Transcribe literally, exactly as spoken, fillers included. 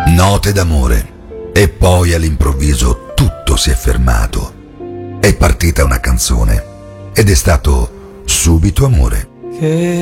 Note d'amore. E poi all'improvviso tutto si è fermato. È partita una canzone ed è stato subito amore. Che